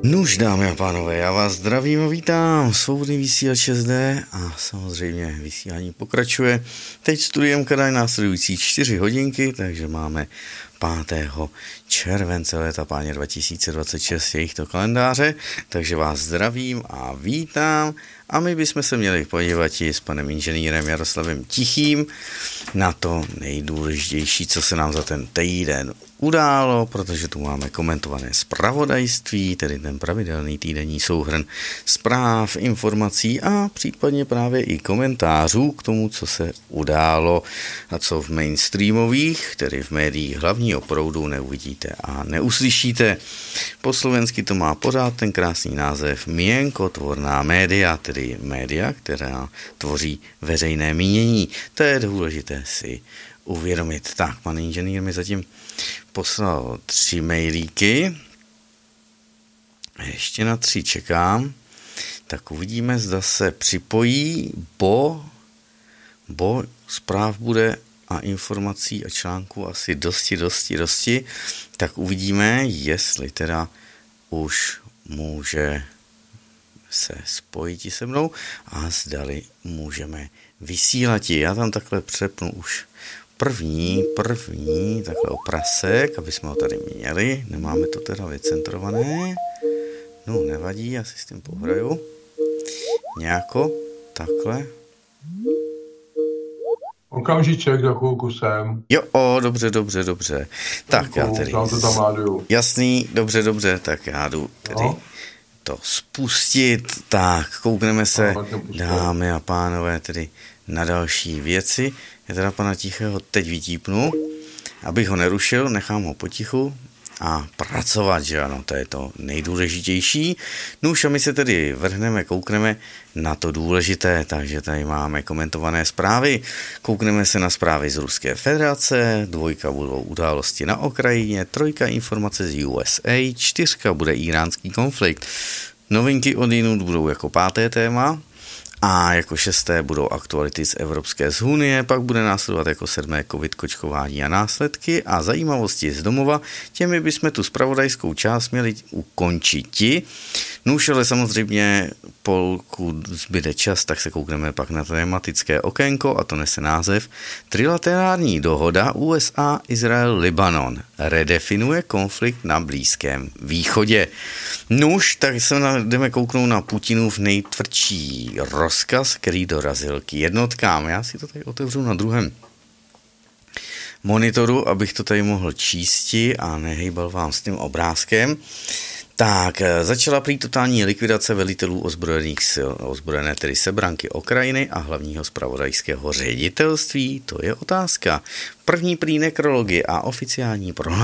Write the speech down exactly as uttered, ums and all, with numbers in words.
Nuž, dámy a pánové, já vás zdravím a vítám. Svobodný vysílač šest dé a samozřejmě vysílání pokračuje. Teď studiem kadají následující čtyři hodinky, takže máme pátého července léta páně dva tisíce dvacet šest jejich to kalendáře, takže vás zdravím a vítám a my bychom se měli podívat i s panem inženýrem Jaroslavem Tichým na to nejdůležitější, co se nám za ten týden událo, protože tu máme komentované zpravodajství, tedy ten pravidelný týdenní souhrn zpráv, informací a případně právě i komentářů k tomu, co se událo a co v mainstreamových, tedy v médiích hlavního proudu neuvidíte a neuslyšíte. Po slovensky to má pořád ten krásný název Mienkotvorná média, tedy média, která tvoří veřejné mínění. To je důležité si uvědomit. Tak, pan inženýr mi zatím poslal tři mailíky. Ještě na tři čekám. Tak uvidíme, zda se připojí, bo, bo zpráv bude a informací a článků asi dosti, dosti, dosti. Tak uvidíme, jestli teda už může se spojit se mnou a zdali můžeme vysílat. Já tam takhle přepnu už První, první, takhle oprasek, aby jsme ho tady měli. Nemáme to teda vycentrované. No, nevadí, já si s tím pohraju. Nějako, takhle. Okamžiček, za chvilku jsem. Jo, o, dobře, dobře, dobře. Tak Děkuju, já tedy... to tam láduju. Jasný, dobře, dobře, tak já jdu tedy no. to spustit. Tak, koukneme se, dámy a pánové, tedy na další věci. Já teda pana Tichého teď vytípnu, abych ho nerušil, nechám ho potichu a pracovat, že ano, to je to nejdůležitější. No už a my se tedy vrhneme, koukneme na to důležité, takže tady máme komentované zprávy. Koukneme se na zprávy z Ruské federace, dvojka budou události na Ukrajině, trojka informace z U S A, čtyřka bude iránský konflikt. Novinky od jinut budou jako páté téma. A jako šesté budou aktuality z Evropské unie, pak bude následovat jako sedmé covid kočkování a následky a zajímavosti z domova. Těmi bychom tu zpravodajskou část měli ukončiti. No už ale samozřejmě pokud zbyde čas, tak se koukneme pak na tematické okénko a to nese název Trilaterální dohoda U S A, Izrael, Libanon redefinuje konflikt na Blízkém východě. Nuž, tak se jdeme kouknout na Putinův nejtvrdší rozkaz, který dorazil k jednotkám. Já si to tady otevřu na druhém monitoru, abych to tady mohl čísti a nehejbal vám s tím obrázkem. Tak, začala prý totální likvidace velitelů ozbrojených sil, ozbrojené tedy sebranky Ukrajiny a hlavního zpravodajského ředitelství, to je otázka. První prý nekrologie a oficiální prohlášení